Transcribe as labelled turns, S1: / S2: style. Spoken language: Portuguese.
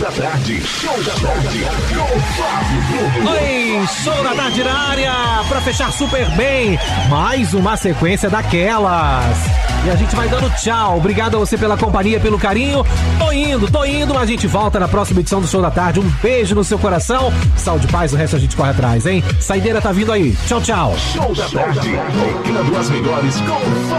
S1: Da tarde, show da tarde, com Fábio Bruno.
S2: Oi, show da tarde na área, pra fechar super bem, mais uma sequência daquelas. E a gente vai dando tchau, obrigado a você pela companhia, pelo carinho. Tô indo, mas a gente volta na próxima edição do Show da Tarde. Um beijo no seu coração, saúde e paz, o resto a gente corre atrás, hein? Saideira tá vindo aí, tchau, tchau.
S1: Show da tarde, tocando as melhores com Fábio.